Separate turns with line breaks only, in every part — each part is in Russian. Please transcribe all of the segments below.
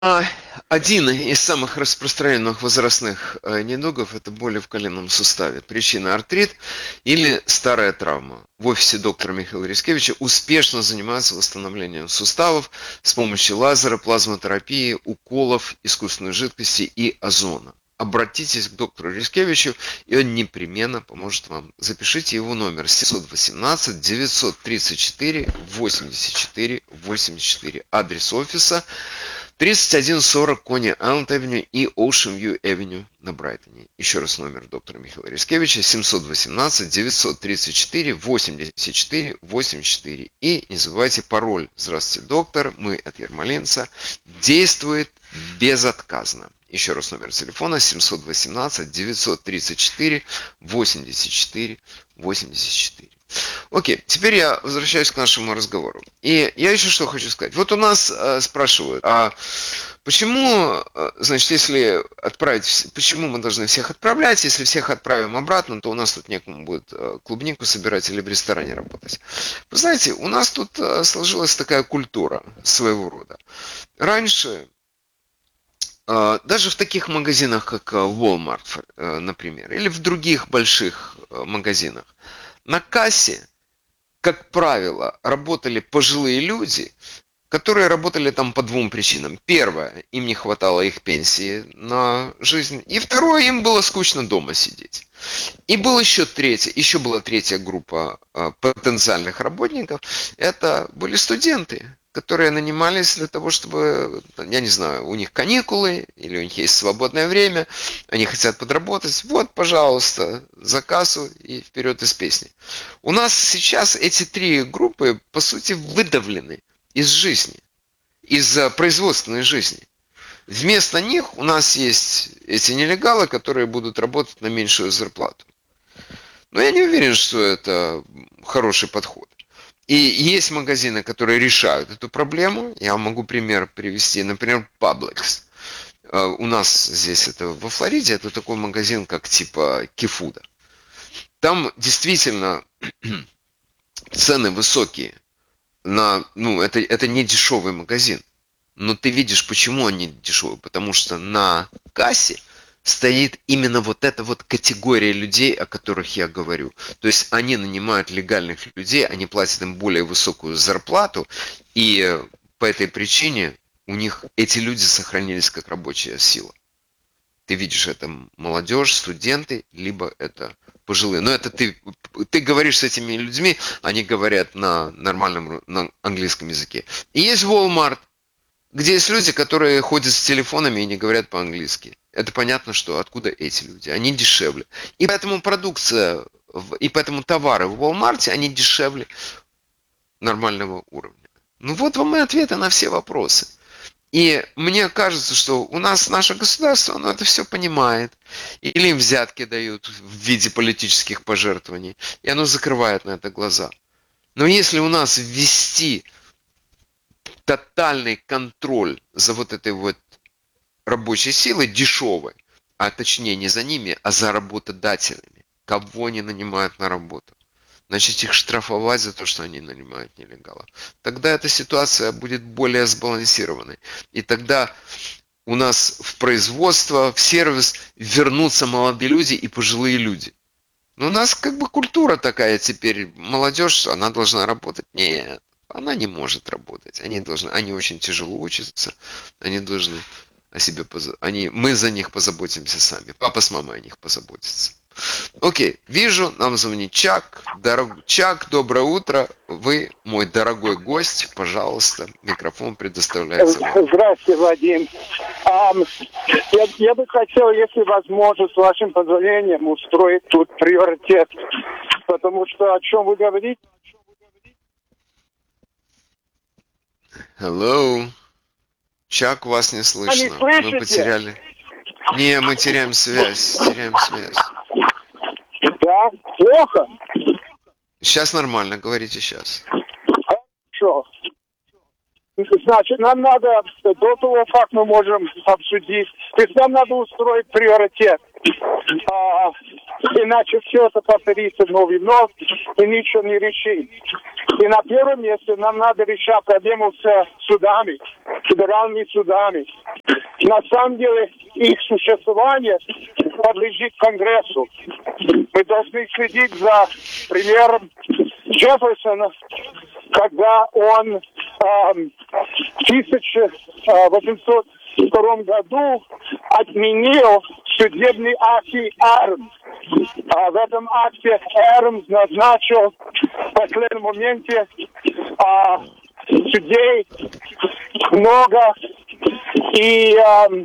А, Один из самых распространенных возрастных недугов – это боли в коленном суставе. Причина – артрит или старая травма. В офисе доктора Михаила Рискевича успешно занимаются восстановлением суставов с помощью лазера, плазмотерапии, уколов, искусственной жидкости и озона. Обратитесь к доктору Рискевичу, и он непременно поможет вам. Запишите его номер 718 934 84 84. Адрес офиса 3140 Кони Айленд Авеню и Ocean View Avenue на Брайтоне. Еще раз номер доктора Михаила Рискевича 718 934 84 84. И не забывайте пароль. Здравствуйте, доктор. Мы от Ермоленца. Действует безотказно. Еще раз номер телефона 718 934 84 84. Окей, теперь я возвращаюсь к нашему разговору. И я еще что хочу сказать. Вот у нас спрашивают, а почему, значит, если отправить, почему мы должны всех отправлять, если всех отправим обратно, то у нас тут некому будет клубнику собирать или в ресторане работать. Вы знаете, у нас тут сложилась такая культура своего рода. Раньше даже в таких магазинах, как Walmart, например, или в других больших магазинах, на кассе, как правило, работали пожилые люди, которые работали там по двум причинам. Первое, им не хватало их пенсии на жизнь. И второе, им было скучно дома сидеть. И был еще была третья группа потенциальных работников. Это были студенты, которые нанимались для того, чтобы, я не знаю, у них каникулы, или у них есть свободное время, они хотят подработать. Вот, пожалуйста, за кассу и вперед из песни. У нас сейчас эти три группы, по сути, выдавлены из жизни, из производственной жизни. Вместо них у нас есть эти нелегалы, которые будут работать на меньшую зарплату. Но я не уверен, что это хороший подход. И есть магазины, которые решают эту проблему. Я могу пример привести. Например, Publix. У нас здесь это во Флориде. Это такой магазин, как типа Кифуда. Там действительно цены высокие. Это не дешевый магазин. Но ты видишь, почему они дешевые. Потому что на кассе стоит именно вот эта вот категория людей, о которых я говорю. То есть они нанимают легальных людей, они платят им более высокую зарплату, и по этой причине у них эти люди сохранились как рабочая сила. Ты видишь, это молодежь, студенты, либо это пожилые. Но это ты говоришь с этими людьми, они говорят на нормальном, на английском языке. И есть Walmart, где есть люди, которые ходят с телефонами и не говорят по-английски. Это понятно, что откуда эти люди. Они дешевле. И поэтому продукция, и поэтому товары в Walmart, они дешевле нормального уровня. Ну вот вам и ответы на все вопросы. И мне кажется, что у нас наше государство, оно это все понимает. Или им взятки дают в виде политических пожертвований. И оно закрывает на это глаза. Но если у нас ввести тотальный контроль за вот этой вот рабочей силой дешевой, а точнее не за ними, а за работодателями, кого они нанимают на работу, значит их штрафовать за то, что они нанимают нелегалов, тогда эта ситуация будет более сбалансированной. И тогда у нас в производство, в сервис вернутся молодые люди и пожилые люди. Но у нас как бы культура такая теперь, молодежь, что она должна работать. Нет, она не может работать. Они очень тяжело учатся, они должны о себе мы за них позаботимся сами. Папа с мамой о них позаботятся. Окей, вижу, нам звонит Чак. Чак, доброе утро. Вы мой дорогой гость. Пожалуйста, микрофон предоставляется вам.
Здравствуйте, Вадим. Я бы хотел, если возможно, с вашим позволением, устроить тут приоритет. Потому что о чем вы говорите?
Hello. Чак, вас не слышно.
Не слышите?
Мы потеряли. Не, мы теряем связь.
Да? Плохо?
Сейчас нормально, говорите сейчас.
Хорошо. Значит, нам надо, до того, как мы можем обсудить, то есть нам надо устроить приоритет. Иначе все это повторится вновь и вновь, и ничего не решим. И на первом месте нам надо решать проблему с судами, федеральными судами. На самом деле их существование подлежит Конгрессу. Мы должны следить за примером Джефферсона, когда он в 1802 году отменил судебный акт Адамс. В этом акте Адамс назначил в последнем моменте судей много. И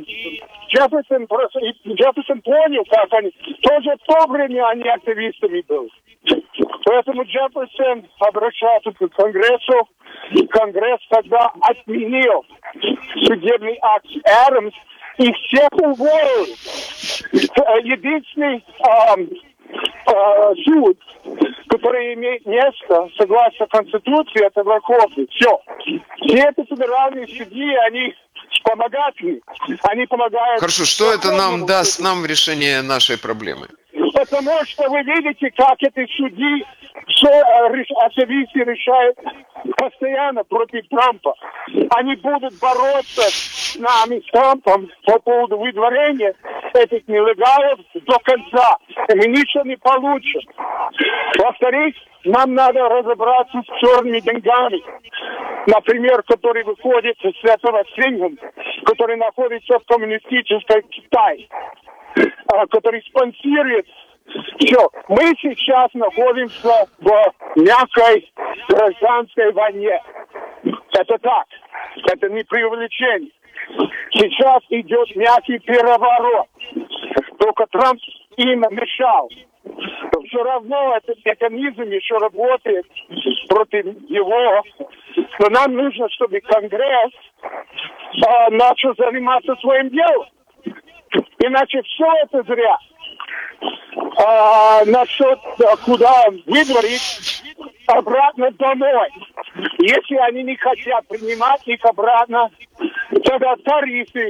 Джефферсон понял, как они... Тоже в то время они активистами были. Поэтому Джефферсон обращался к Конгрессу. Конгресс тогда отменил судебный акт Адамс и всех уволил. Единственный суд, который имеет место, согласно Конституции, это Верховный. Все. Все эти федеральные судьи, они помогательны. Они помогают...
Хорошо, что это нам даст нам в решении нашей проблемы?
Потому что вы видите, как эти судьи активисты решают постоянно против Трампа. Они будут бороться с нами, с Трампом, по поводу выдворения этих нелегалов до конца. И мы ничего не получим. Во-вторых, нам надо разобраться с черными деньгами. Например, который выходит с этого Сингом, который находится в коммунистическом Китае, который спонсирует все. Мы сейчас находимся в мягкой гражданской войне. Это так. Это не преувеличение. Сейчас идет мягкий переворот. Только Трамп им мешал. Но все равно этот механизм еще работает против него. Но нам нужно, чтобы Конгресс начал заниматься своим делом. Иначе все это зря. Насчет куда выдворить, обратно домой. Если они не хотят принимать их обратно, тогда тарифы,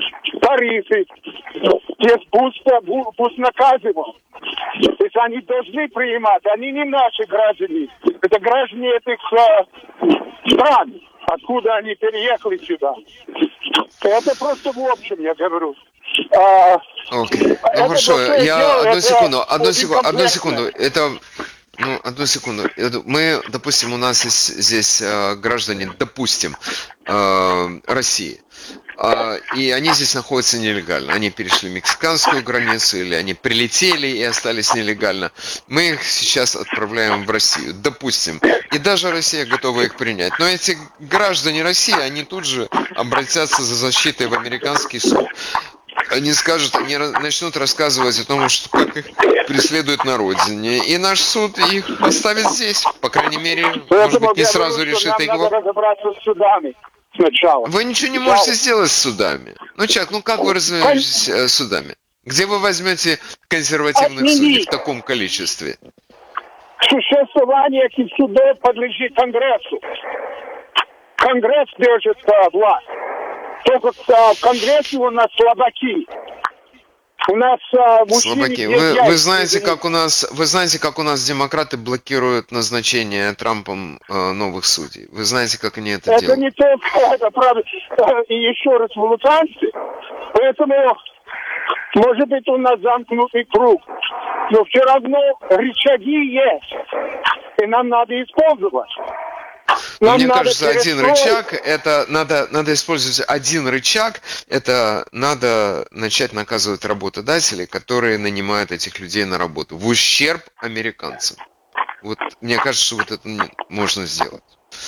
пусть наказывают. То есть они должны принимать, они не наши граждане, это граждане этих стран, откуда они переехали сюда. Это просто в общем, я говорю.
Окей. Ну хорошо, я одну секунду. Это, одну секунду. Мы, допустим, у нас здесь граждане, допустим, России. И они здесь находятся нелегально. Они перешли мексиканскую границу, или они прилетели и остались нелегально. Мы их сейчас отправляем в Россию, допустим. И даже Россия готова их принять. Но эти граждане России, они тут же обратятся за защитой в американский суд. Они скажут, они начнут рассказывать о том, что как их преследуют на родине. И наш суд их оставит здесь. По крайней мере, может быть, не сразу решит их вопрос.
Надо разобраться с судами сначала.
Вы ничего не можете сделать с судами. Чак, как вы разберетесь с судами? Где вы возьмете консервативных судей в таком количестве?
Существование этих судов подлежит Конгрессу. Конгресс держит власть. Только в Конгрессе у нас слабаки. У нас
слабаки. Вы знаете, как у нас демократы блокируют назначение Трампом новых судей. Вы знаете, как они это делают?
Это не только, это правда. И еще раз республиканцы. Поэтому, может быть, у нас замкнутый круг. Но все равно рычаги есть. И нам надо использовать.
Мне кажется, один рычаг, это надо использовать один рычаг, это надо начать наказывать работодателей, которые нанимают этих людей на работу, в ущерб американцам. Вот мне кажется, что вот это можно сделать.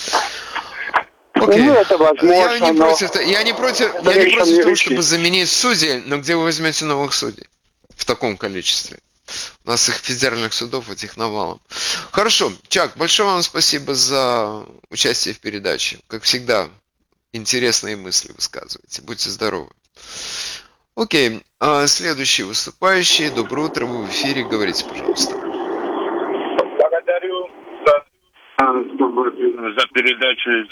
Окей.
Это возможно,
я не против того, чтобы заменить судей, но где вы возьмете новых судей в таком количестве? У нас их федеральных судов, этих навалом. Хорошо, Чак, большое вам спасибо за участие в передаче. Как всегда, интересные мысли высказываете. Будьте здоровы. Окей, следующий выступающий. Доброе утро, вы в эфире. Говорите, пожалуйста.
Благодарю за передачу.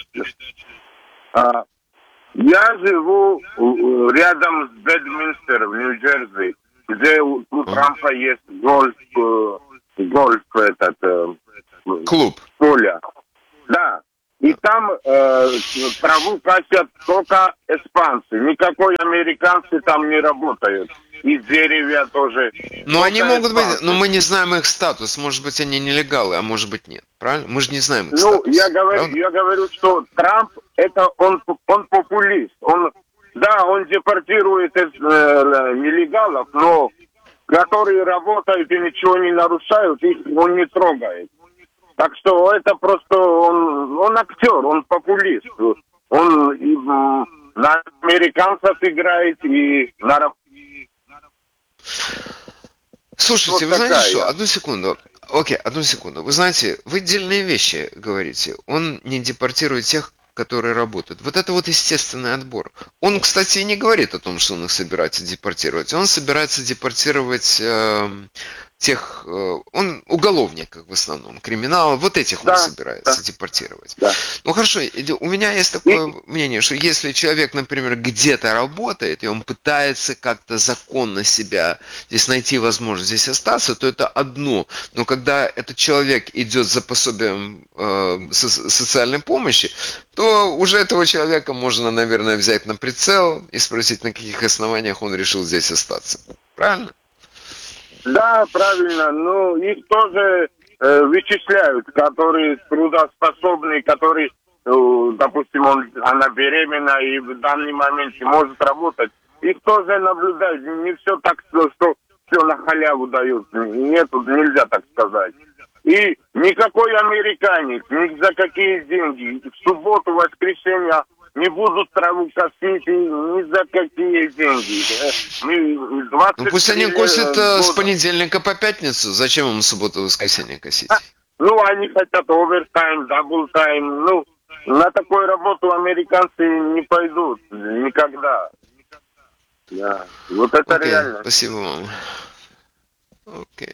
Я живу рядом с Бэдминстер в Нью-Джерси. где у Трампа есть гольф
Клуб.
поля. Да. И там траву косят только испанцы. Никакой американцы там не работают. И деревья тоже.
Но они могут быть,
испанцы.
но мы не знаем их статус. Может быть, они нелегалы, а может быть, нет. Правильно? Мы же не знаем их
Ну,
статус.
я
правда?
говорю, что Трамп, это он популист. Он депортирует нелегалов, но которые работают и ничего не нарушают, их он не трогает. Так что это просто он актер, он популист. Он и на американцев играет, и на...
Слушайте,
Вот
вы знаете
такая.
что? Одну секунду. Окей, одну секунду. Вы знаете, вы отдельные вещи говорите. Он не депортирует тех, которые работают. Вот это вот естественный отбор. Он, кстати, и не говорит о том, что он их собирается депортировать. Он собирается депортировать тех, он уголовников в основном, криминал, вот этих он собирается депортировать.
Да.
Ну хорошо, у меня есть такое мнение, что если человек, например, где-то работает, и он пытается как-то законно себя здесь найти возможность здесь остаться, то это одно. Но когда этот человек идет за пособием социальной помощи, то уже этого человека можно, наверное, взять на прицел и спросить, на каких основаниях он решил здесь остаться. Правильно?
Да, правильно. Ну, их тоже вычисляют, которые трудоспособные, которые, допустим, она беременна и в данный момент не может работать. Их тоже наблюдают. Не все так, что все на халяву дают. Нет, нельзя так сказать. И никакой американец, ни за какие деньги, в субботу, воскресенье не будут траву косить ни за какие деньги.
Ну пусть они косят с понедельника по пятницу. Зачем им субботу и воскресенье косить?
Ну, они хотят овертайм, даблтайм. Ну, на такую работу американцы не пойдут. Никогда. Да. Вот это реально.
Спасибо вам. Окей.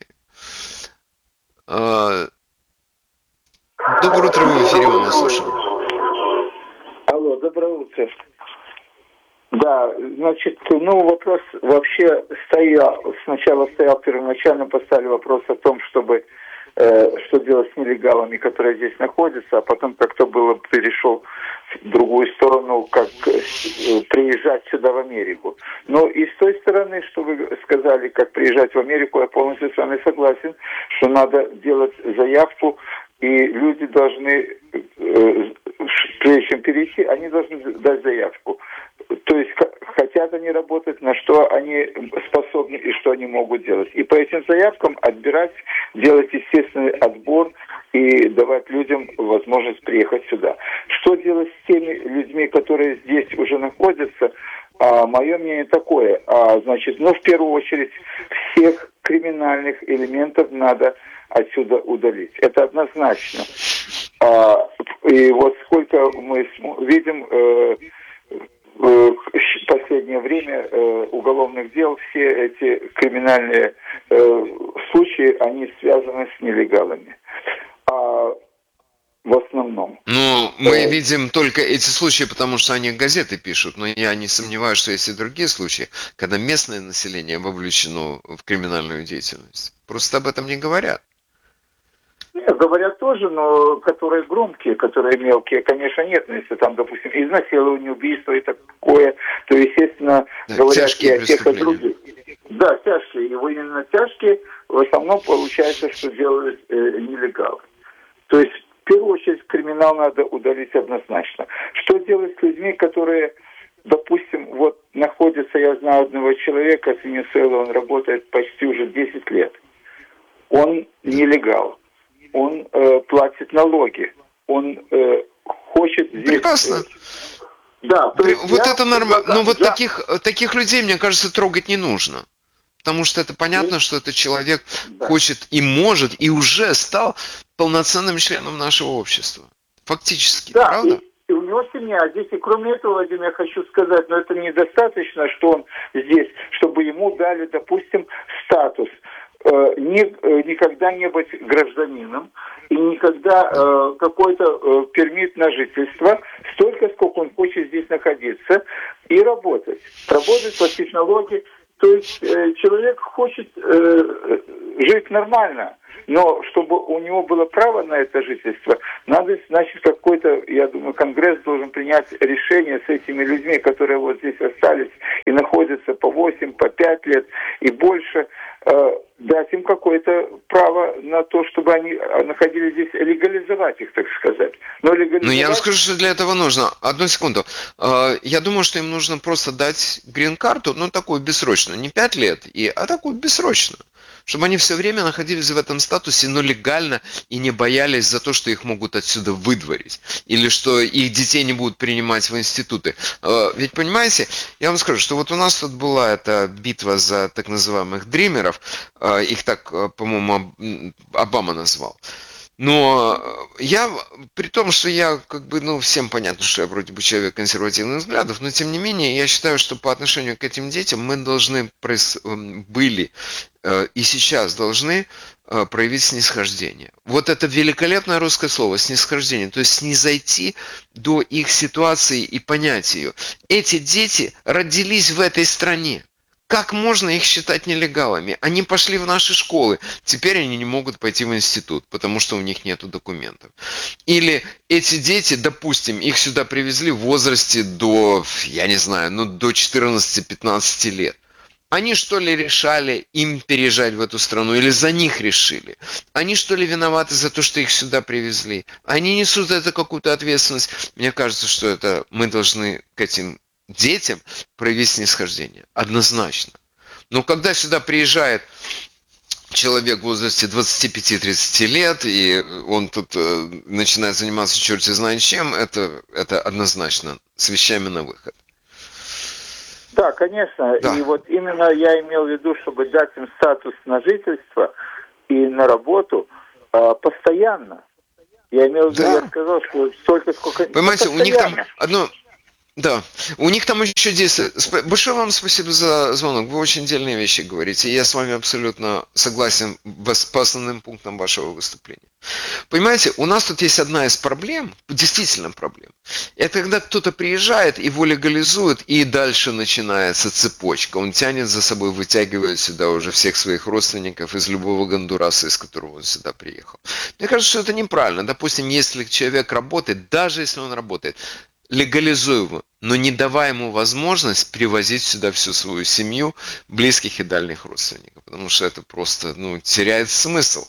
Доброе утро, вы в эфире, мы вас слушаем.
Алло, доброе утро. Да, значит, вопрос вообще сначала стоял первоначально, поставили вопрос о том, чтобы что делать с нелегалами, которые здесь находятся, а потом как-то перешел в другую сторону, как приезжать сюда в Америку. Но и с той стороны, что вы сказали, как приезжать в Америку, я полностью с вами согласен, что надо делать заявку, и люди должны, прежде чем перейти, они должны дать заявку. То есть хотят они работать, на что они способны и что они могут делать. И по этим заявкам отбирать, делать естественный отбор и давать людям возможность приехать сюда. Что делать с теми людьми, которые здесь уже находятся? Мое мнение такое. Значит, в первую очередь всех криминальных элементов надо отсюда удалить. Это однозначно. И вот сколько мы видим в последнее время уголовных дел, все эти криминальные случаи, они связаны с нелегалами. В основном.
Ну, мы видим только эти случаи, потому что они газеты пишут, но я не сомневаюсь, что есть и другие случаи, когда местное население вовлечено в криминальную деятельность. Просто об этом не говорят.
Нет, говорят тоже, но которые громкие, которые мелкие, конечно, нет. Но если там, допустим, изнасилование, убийство и такое, то, естественно,
да,
говорят и о тех, и других. Да, тяжкие. Его именно тяжкие, в основном получается, что делают нелегалы. То есть, в первую очередь, криминал надо удалить однозначно. Что делать с людьми, которые, допустим, находятся, я знаю одного человека с Венесуэлы, он работает почти уже 10 лет. Он нелегал. Он платит налоги, он хочет здесь...
Прекрасно.
Да, то есть
вот это нормально. Но вот таких людей, мне кажется, трогать не нужно. Потому что это понятно, что этот человек хочет и может, и уже стал полноценным членом нашего общества. Фактически,
да,
правда?
И у него семья. Здесь, и кроме этого, Владимир, я хочу сказать, но это недостаточно, что он здесь, чтобы ему дали, допустим, статус. Никогда не быть гражданином и никогда какой-то пермит на жительство, столько, сколько он хочет здесь находиться и работать. Работать, платить налоги. То есть человек хочет жить нормально, но чтобы у него было право на это жительство, надо, значит, какой-то, я думаю, Конгресс должен принять решение с этими людьми, которые вот здесь остались и находятся по 8, по 5 лет и больше, дать им какое-то право на то, чтобы они находились здесь, легализовать их, так сказать. Но легализовать...
я вам скажу, что для этого нужно. Одну секунду. Я думаю, что им нужно просто дать грин-карту, такую бессрочную, не 5 лет, а такую бессрочную. Чтобы они все время находились в этом статусе, но легально, и не боялись за то, что их могут отсюда выдворить. Или что их детей не будут принимать в институты. Ведь, понимаете, я вам скажу, что вот у нас тут была эта битва за так называемых дримеров. Их так, по-моему, Обама назвал. Но я, при том, что я, всем понятно, что я вроде бы человек консервативных взглядов, но тем не менее, я считаю, что по отношению к этим детям мы должны были и сейчас должны проявить снисхождение. Вот это великолепное русское слово снисхождение, то есть снизойти до их ситуации и понять ее. Эти дети родились в этой стране. Как можно их считать нелегалами? Они пошли в наши школы, теперь они не могут пойти в институт, потому что у них нет документов. Или эти дети, допустим, их сюда привезли в возрасте до, я не знаю, до 14-15 лет. Они что ли решали им переезжать в эту страну, или за них решили? Они что ли виноваты за то, что их сюда привезли? Они несут за это какую-то ответственность. Мне кажется, что это мы должны к этим детям проявить снисхождение. Однозначно. Но когда сюда приезжает человек в возрасте 25-30 лет, и он тут начинает заниматься черти знает чем, это однозначно с вещами на выход.
Да, конечно. Да. И вот именно я имел в виду, чтобы дать им статус на жительство и на работу постоянно. Я имел в виду, я сказал, что столько, сколько...
Понимаете, у них там одно... Да, у них там еще действует. Большое вам спасибо за звонок. Вы очень дельные вещи говорите. Я с вами абсолютно согласен по основным пунктам вашего выступления. Понимаете, у нас тут есть одна из проблем, действительно проблем. Это когда кто-то приезжает, его легализует, и дальше начинается цепочка. Он тянет за собой, вытягивает сюда уже всех своих родственников из любого Гондураса, из которого он сюда приехал. Мне кажется, что это неправильно. Допустим, если человек работает, даже если он работает, легализуй его, но не давай ему возможность привозить сюда всю свою семью, близких и дальних родственников. Потому что это просто теряет смысл.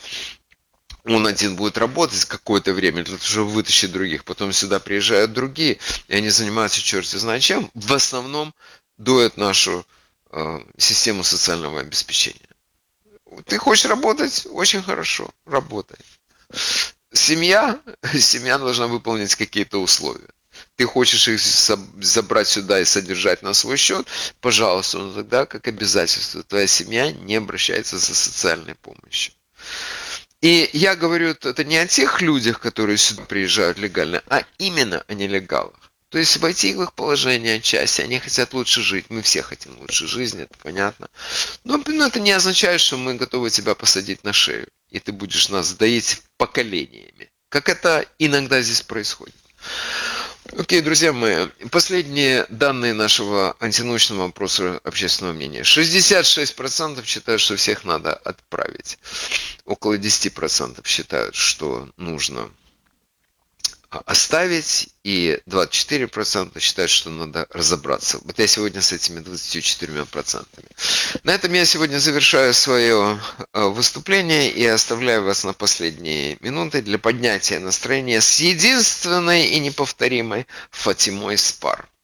Он один будет работать какое-то время для того, чтобы вытащить других. Потом сюда приезжают другие, и они занимаются черти знает чем. В основном дуют нашу систему социального обеспечения. Ты хочешь работать? Очень хорошо. Работай. Семья должна выполнить какие-то условия. Ты хочешь их забрать сюда и содержать на свой счет, пожалуйста, но тогда как обязательство твоя семья не обращается за социальной помощью. И я говорю это не о тех людях, которые сюда приезжают легально, а именно о нелегалах. То есть войти в их положение отчасти, они хотят лучше жить, мы все хотим лучше жизни, это понятно. Но это не означает, что мы готовы тебя посадить на шею, и ты будешь нас доить поколениями, как это иногда здесь происходит. Окей, друзья мои, последние данные нашего антинаучного опроса общественного мнения. 66% считают, что всех надо отправить. Около 10% считают, что нужно оставить, и 24% считают, что надо разобраться. Вот я сегодня с этими 24%. На этом я сегодня завершаю свое выступление и оставляю вас на последние минуты для поднятия настроения с единственной и неповторимой Фатимой Спар.